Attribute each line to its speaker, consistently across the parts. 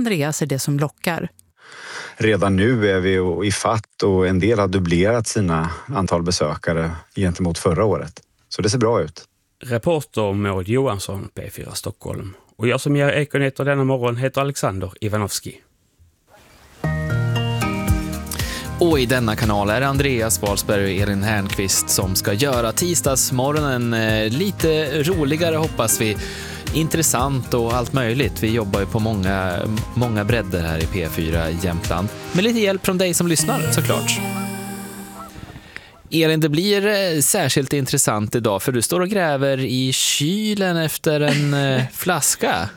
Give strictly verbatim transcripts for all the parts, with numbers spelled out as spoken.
Speaker 1: Andreas är det som lockar.
Speaker 2: Redan nu är vi i fatt och en del har dubblerat sina antal besökare gentemot förra året. Så det ser bra ut.
Speaker 3: Reporter Maud Johansson, P fyra Stockholm. Och jag som ger Ekonyheter denna morgon heter Alexander Ivanovski.
Speaker 4: Och i denna kanal är Andreas Wahlsberg och Elin Härnqvist som ska göra tisdagsmorgonen eh, lite roligare, hoppas vi. Intressant och allt möjligt. Vi jobbar ju på många, många bredder här i P fyra Jämtland. Med lite hjälp från dig som lyssnar, såklart. Elin, det blir särskilt intressant idag för du står och gräver i kylen efter en eh, flaska.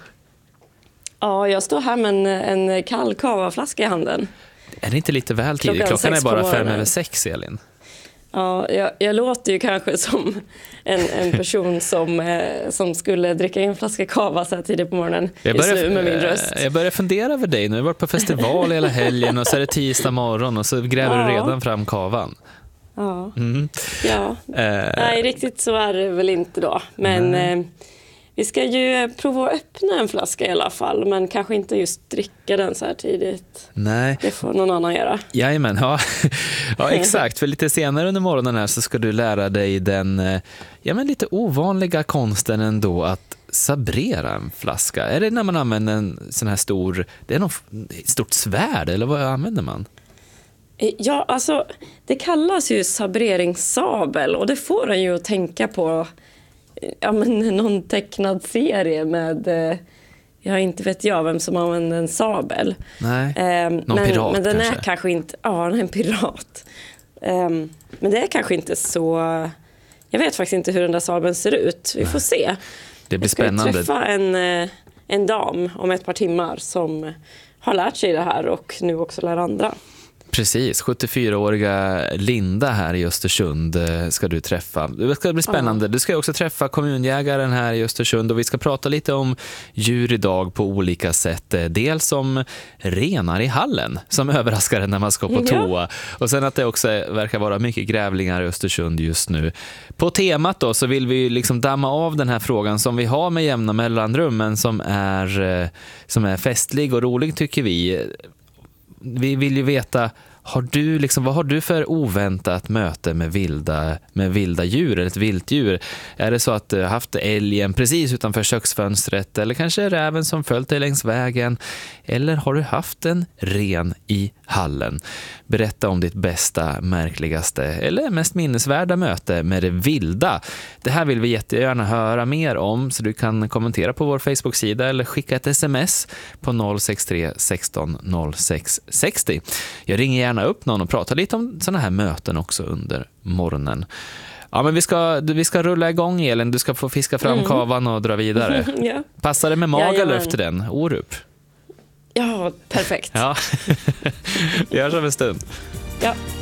Speaker 5: Ja, jag står här med en, en kall kavaflaska i handen.
Speaker 4: Är det inte lite väl tidigt? Klockan, Klockan är bara fem över sex, Elin.
Speaker 5: Ja, jag, jag låter ju kanske som en, en person som, eh, som skulle dricka en flaska kava så här tidigt på morgonen.
Speaker 4: Jag börjar,
Speaker 5: med min röst.
Speaker 4: Jag börjar fundera över dig nu. Jag har varit på festival hela helgen och så är det tisdag morgon och så gräver ja. du redan fram kavan.
Speaker 5: Ja,
Speaker 4: mm.
Speaker 5: ja. Uh, nej riktigt så är det väl inte då. Men eh, vi ska ju prova att öppna en flaska i alla fall. Men kanske inte just dricka den så här tidigt.
Speaker 4: Nej.
Speaker 5: Det får någon annan göra.
Speaker 4: Jajamän, ja. ja exakt. För lite senare under morgonen här så ska du lära dig den ja, men lite ovanliga konsten ändå att sabrera en flaska. Är det när man använder en sån här stor, det är något stort svärd eller vad använder man?
Speaker 5: Ja, alltså det kallas ju sabreringssabel och det får en ju att tänka på ja, men någon tecknad serie med, jag inte vet jag vem som använder en sabel.
Speaker 4: Nej,
Speaker 5: um,
Speaker 4: någon
Speaker 5: men,
Speaker 4: pirat
Speaker 5: men den
Speaker 4: kanske.
Speaker 5: är kanske inte, ja, en pirat. Um, men det är kanske inte så, jag vet faktiskt inte hur den där sabeln ser ut. Vi får se.
Speaker 4: Det blir
Speaker 5: jag ska
Speaker 4: spännande.
Speaker 5: träffa en, en dam om ett par timmar som har lärt sig det här och nu också lär andra.
Speaker 4: Precis, sjuttiofyraåriga Linda här i Östersund ska du träffa. Det ska bli spännande. Du ska också träffa kommunjägaren här i Östersund och vi ska prata lite om djur idag på olika sätt. Dels om renar i hallen som överraskar när man ska på toa. Ja. Och sen att det också verkar vara mycket grävlingar i Östersund just nu. På temat då så vill vi liksom damma av den här frågan som vi har med jämna mellanrum men som är, som är festlig och rolig tycker vi. Vi vill ju veta, har du liksom, vad har du för oväntat möte med vilda, med vilda djur eller ett viltdjur? Är det så att du har haft älgen precis utanför köksfönstret eller kanske räven som följt dig längs vägen? Eller har du haft en ren i hallen? Berätta om ditt bästa, märkligaste eller mest minnesvärda möte med det vilda. Det här vill vi jättegärna höra mer om så du kan kommentera på vår Facebook-sida eller skicka ett sms på noll sex tre sexton noll sex sextio. Jag ringer gärna upp någon och pratar lite om såna här möten också under morgonen. Ja, men vi ska, vi ska rulla igång, Elin. Du ska få fiska fram mm. kavan och dra vidare. Ja. Passar det med Magaluf till den? Orup?
Speaker 5: Ja, perfekt.
Speaker 4: Ja, vi hörs om en stund.
Speaker 5: Ja.